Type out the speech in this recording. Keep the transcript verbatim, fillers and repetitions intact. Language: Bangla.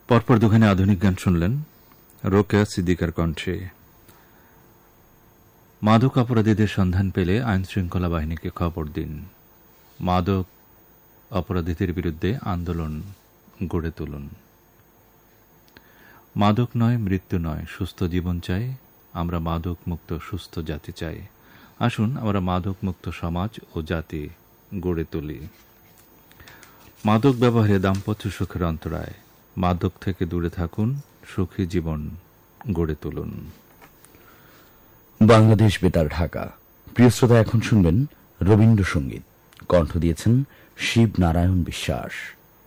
পরপর দুখানে আধুনিক গান শুনলেন রোকেয়া সিদ্দিকার কণ্ঠে। মাদক অপরাধীদের সন্ধান পেলে আইন শৃঙ্খলা বাহিনীকে খবর দিন। মাদক অপরাধীদের বিরুদ্ধে আন্দোলন গড়ে তুলুন। মাদক নয়, মৃত্যু নয়, সুস্থ জীবন চাই। আমরা মাদক মুক্ত সুস্থ জাতি চাই। আসুন আমরা মাদক মুক্ত সমাজ ও জাতি গড়ে তুলি। মাদক ব্যবহারে দাম্পত্য সুখের অন্তরায়। মাদক থেকে দূরে থাকুন, সুখী জীবন গড়ে তুলুন। বাংলাদেশ বেতার, ঢাকা। প্রিয় শ্রোতা, এখন শুনবেন রবীন্দ্রসঙ্গীত। কণ্ঠ দিয়েছেন শিব নারায়ণ বিশ্বাস।